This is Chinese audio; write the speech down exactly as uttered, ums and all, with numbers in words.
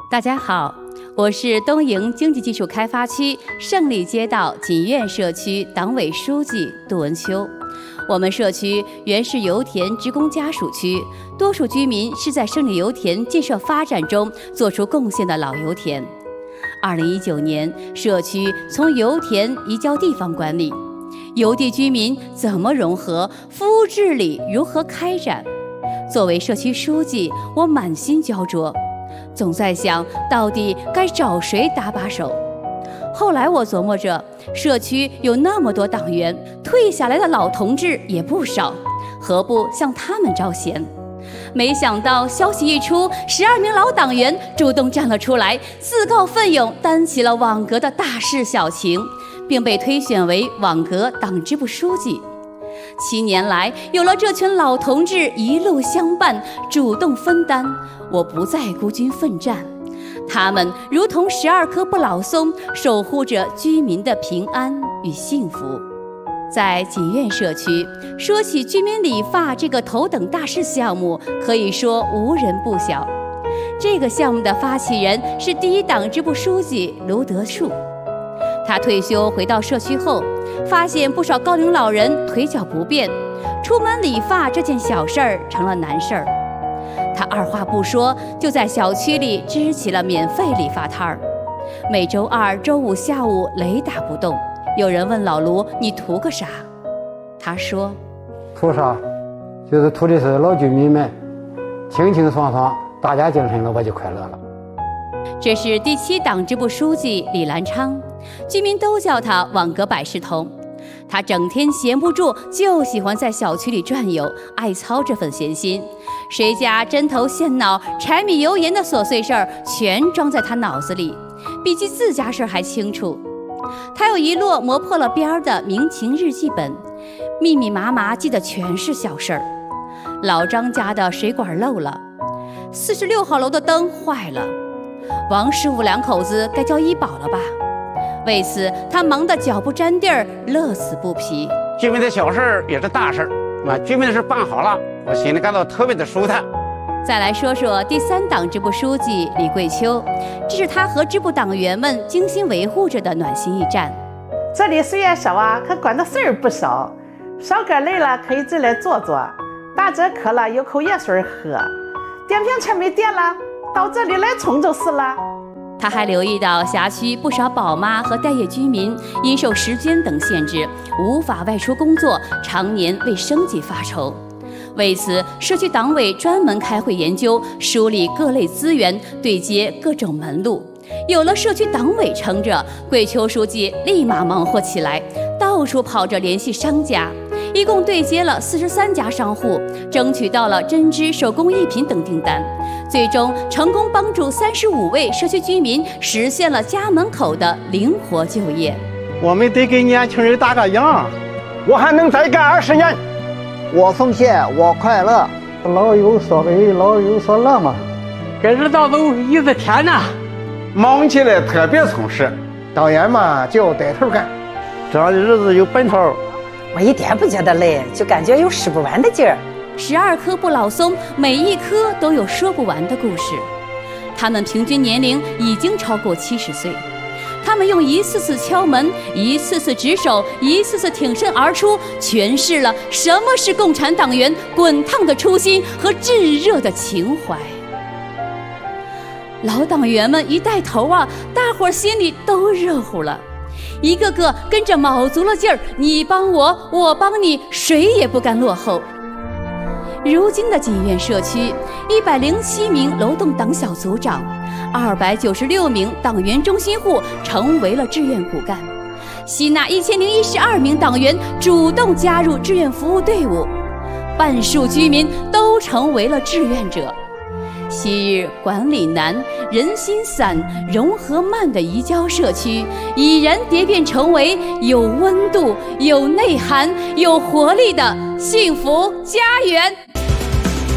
大家好，我是东营经济技术开发区胜利街道锦苑社区党委书记杜文秋。我们社区原是油田职工家属区，多数居民是在胜利油田建设发展中做出贡献的老油田。二零一九年，社区从油田移交地方管理，油地居民怎么融合，服务治理如何开展？作为社区书记，我满心焦灼，总在想到底该找谁搭把手。后来我琢磨着，社区有那么多党员，退下来的老同志也不少，何不向他们招贤？没想到消息一出，十二名老党员主动站了出来，自告奋勇担起了网格的大事小情，并被推选为网格党支部书记。七年来，有了这群老同志一路相伴，主动分担，我不再孤军奋战。他们如同十二棵不老松，守护着居民的平安与幸福。在锦苑社区，说起居民理发这个头等大事项目，可以说无人不晓。这个项目的发起人是第一党支部书记卢德树。他退休回到社区后，发现不少高龄老人腿脚不便，出门理发这件小事儿成了难事儿。他二话不说，就在小区里支起了免费理发摊儿，每周二、周五下午雷打不动。有人问老卢：“你图个啥？”他说：“ 图啥？就是图的是老居民们清清爽爽，大家精神了，我就快乐了。” 这是第七党支部书记李兰昌，居民都叫他网格百事通。他整天闲不住，就喜欢在小区里转悠，爱操这份闲心。谁家针头线脑、柴米油盐的琐碎事儿，全装在他脑子里，比记自家事儿还清楚。他有一摞磨破了边儿的民情日记本，密密麻麻记的全是小事儿。老张家的水管漏了，四十六号楼的灯坏了，王师傅两口子该交医保了吧？为此，他忙得脚不沾地儿，乐此不疲。 居民的小事儿也是大事儿，啊，居民的事办好了，我心里感到特别的舒坦。 再来说说第三党支部书记李桂秋，这是他和支部党员们精心维护着的暖心驿站。 这里虽然少啊，可管的事儿不少。上课累了可以这来坐坐，打着渴了有口热水喝，电瓶车没电了，到这里来充就是了。 他还留意到辖区不少宝妈和待业居民因受时间等限制，无法外出工作，常年为生计发愁。为此，社区党委专门开会研究，梳理各类资源，对接各种门路。有了社区党委撑着，桂秋书记立马忙活起来，到处跑着联系商家，一共对接了四十三家商户，争取到了针织、手工艺品等订单，最终成功帮助三十五位社区居民实现了家门口的灵活就业。 我们得给年轻人打个样， 我还能再干二十年。 我奉献，我快乐， 老有所为，老有所乐嘛。 跟着道走一日天呐， 忙起来特别充实。 党员嘛就带头干， 这样的日子有奔头。 我一点不觉得累，就感觉有使不完的劲儿。 十二棵不老松，每一棵都有说不完的故事。他们平均年龄已经超过七十岁。他们用一次次敲门，一次次值守，一次次挺身而出，诠释了什么是共产党员滚烫的初心和炙热的情怀。老党员们一带头啊，大伙儿心里都热乎了，一个个跟着卯足了劲儿，你帮我，我帮你，谁也不甘落后。如今的锦苑社区，一百零七名楼栋党小组长，二百九十六名党员中心户成为了志愿骨干，吸纳一千零一十二名党员主动加入志愿服务队伍，半数居民都成为了志愿者。昔日管理难、人心散、融合慢的移交社区，已然蝶变成为有温度、有内涵、有活力的幸福家园。